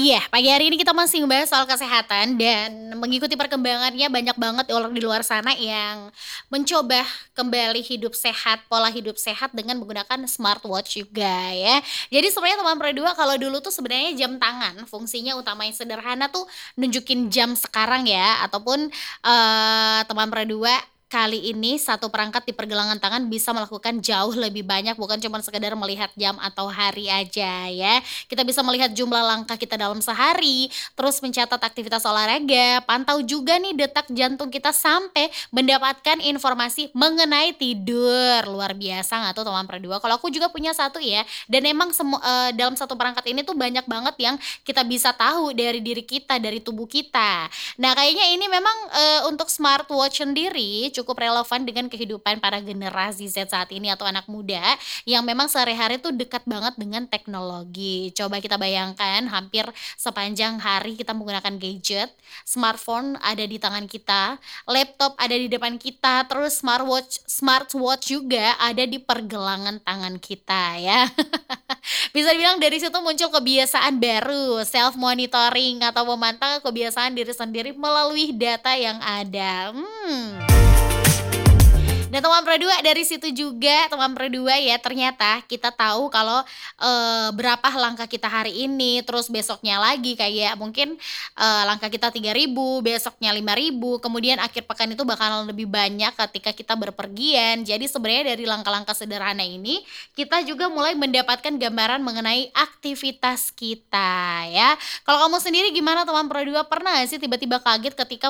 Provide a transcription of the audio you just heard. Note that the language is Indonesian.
Iya, pagi hari ini kita masih ngebahas soal kesehatan dan mengikuti perkembangannya banyak banget orang di luar sana yang mencoba kembali hidup sehat, pola hidup sehat dengan menggunakan smartwatch juga ya. Jadi sebenarnya teman dua kalau dulu tuh sebenarnya jam tangan fungsinya utama yang sederhana tuh nunjukin jam sekarang ya ataupun teman dua kali ini satu perangkat di pergelangan tangan bisa melakukan jauh lebih banyak bukan cuma sekedar melihat jam atau hari aja ya. Kita bisa melihat jumlah langkah kita dalam sehari, terus mencatat aktivitas olahraga, pantau juga nih detak jantung kita sampai mendapatkan informasi mengenai tidur. Luar biasa nggak tuh teman berdua? Kalau aku juga punya satu ya, dan emang dalam satu perangkat ini tuh banyak banget yang kita bisa tahu dari diri kita, dari tubuh kita. Nah, kayaknya ini memang, untuk smartwatch sendiri cukup relevan dengan kehidupan para generasi Z saat ini atau anak muda yang memang sehari-hari tuh dekat banget dengan teknologi. Coba kita bayangkan hampir sepanjang hari kita menggunakan gadget, smartphone ada di tangan kita, laptop ada di depan kita, terus smartwatch juga ada di pergelangan tangan kita ya. Bisa dibilang dari situ muncul kebiasaan baru, self monitoring atau memantau kebiasaan diri sendiri melalui data yang ada. Nah, teman Pro2 dari situ juga, teman Pro2 ya, ternyata kita tahu kalau, berapa langkah kita hari ini, terus besoknya lagi kayak mungkin, langkah kita 3.000 besoknya 5.000 kemudian akhir pekan itu bakalan lebih banyak ketika kita berpergian. Jadi sebenarnya dari langkah-langkah sederhana ini, kita juga mulai mendapatkan gambaran mengenai aktivitas kita ya. Kalau kamu sendiri gimana teman Pro2 pernah nggak sih tiba-tiba kaget ketika